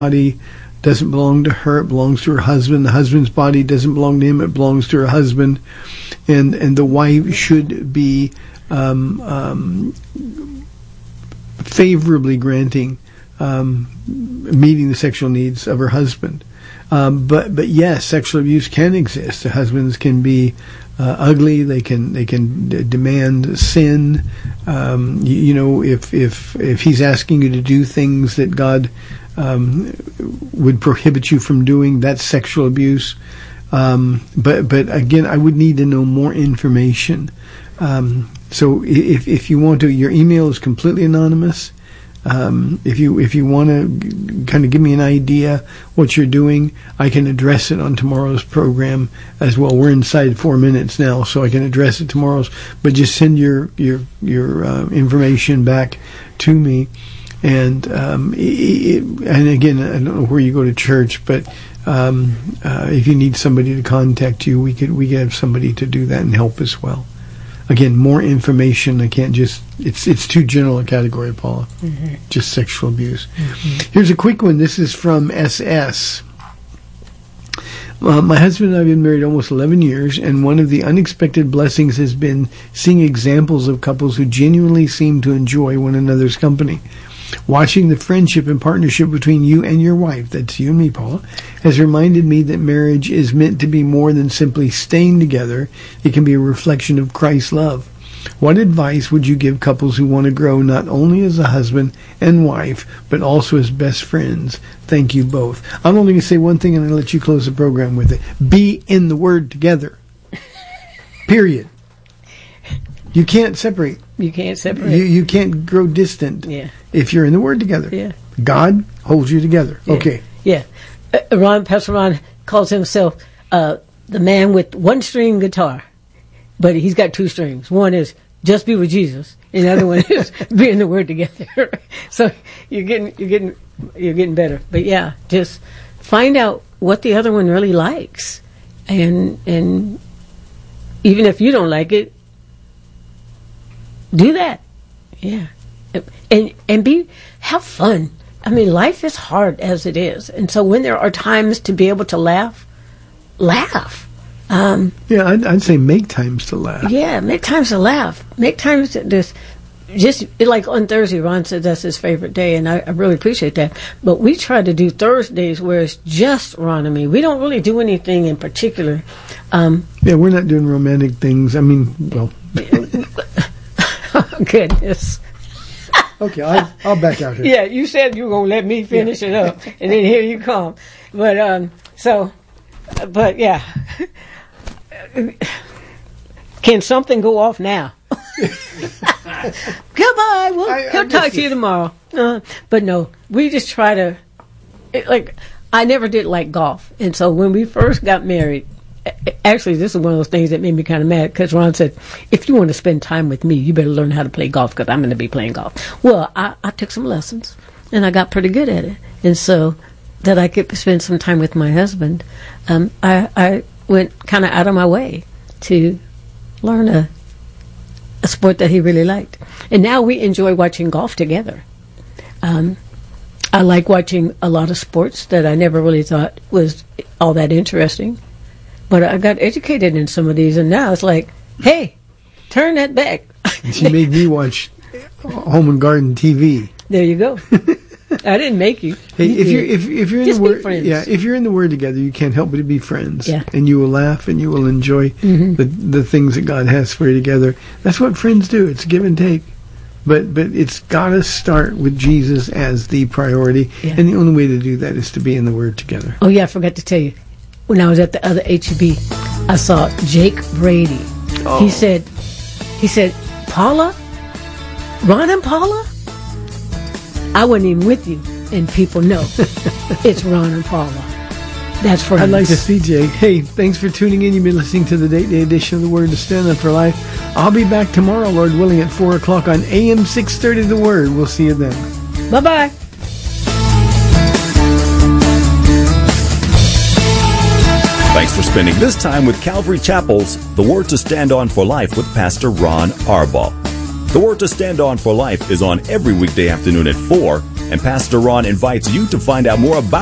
body doesn't belong to her, it belongs to her husband. The husband's body doesn't belong to him, it belongs to her husband. And the wife should be favorably granting meeting the sexual needs of her husband. But yes, sexual abuse can exist. The husbands can be ugly. They can demand sin. If he's asking you to do things that God would prohibit you from doing, that's sexual abuse. But again, I would need to know more information. So if you want to, your email is completely anonymous. If you want to kind of give me an idea what you're doing, I can address it on tomorrow's program as well. We're inside 4 minutes now, so I can address it tomorrow's. But just send your information back to me. And again, I don't know where you go to church, but if you need somebody to contact you, we could have somebody to do that and help as well. Again, more information. I can't just. It's too general a category, Paula. Mm-hmm. Just sexual abuse. Mm-hmm. Here's a quick one. This is from SS. My husband and I have been married almost 11 years, and one of the unexpected blessings has been seeing examples of couples who genuinely seem to enjoy one another's company. Watching the friendship and partnership between you and your wife, that's you and me, Paula, has reminded me that marriage is meant to be more than simply staying together. It can be a reflection of Christ's love. What advice would you give couples who want to grow not only as a husband and wife, but also as best friends? Thank you both. I'm only going to say one thing, and I'll let you close the program with it. Be in the Word together. Period. You can't separate. You can't separate. You can't grow distant. Yeah. If you're in the Word together. Yeah. God holds you together. Yeah. Okay. Yeah. Pastor Ron calls himself the man with one string guitar, but he's got two strings. One is just be with Jesus, and the other one is be in the Word together. So you're getting better. But yeah, just find out what the other one really likes, and even if you don't like it, do that. Yeah. And have fun. I mean, life is hard as it is, and so when there are times to be able to laugh. Yeah, I'd say make times to laugh. Yeah, make times to laugh. Make times to just like on Thursday. Ron said that's his favorite day, and I really appreciate that. But we try to do Thursdays where it's just Ron and me. We don't really do anything in particular. Yeah, we're not doing romantic things. I mean, well. Oh, goodness. Okay, I'll back out here. Yeah, you said you were going to let me finish it up, and then here you come. But, yeah. Can something go off now? Goodbye. He'll talk to you tomorrow. But no, we just try to, I never did like golf. And so when we first got married, actually, this is one of those things that made me kind of mad because Ron said, if you want to spend time with me, you better learn how to play golf because I'm going to be playing golf. Well, I took some lessons, and I got pretty good at it. And so that I could spend some time with my husband, I went kind of out of my way to learn a sport that he really liked. And now we enjoy watching golf together. I like watching a lot of sports that I never really thought was all that interesting. But I got educated in some of these, and now it's like, hey, turn that back. She made me watch Home and Garden TV. There you go. I didn't make you. Hey, if you're in just the Word, be friends. yeah, if you're in the Word together, you can't help but to be friends. Yeah. And you will laugh and you will enjoy the things that God has for you together. That's what friends do. It's give and take. But it's got to start with Jesus as the priority, and the only way to do that is to be in the Word together. Oh yeah, I forgot to tell you. When I was at the other HEB, I saw Jake Brady. Oh. He said, Paula? Ron and Paula? I wasn't even with you. And people know it's Ron and Paula. That's friends. I'd like to see Jake. Hey, thanks for tuning in. You've been listening to the Date Day edition of The Word to Stand Up for Life. I'll be back tomorrow, Lord willing, at 4 o'clock on AM 630 The Word. We'll see you then. Bye-bye. Thanks for spending this time with Calvary Chapel's The Word to Stand On for Life with Pastor Ron Arbaugh. The Word to Stand On for Life is on every weekday afternoon at 4 And Pastor Ron invites you to find out more about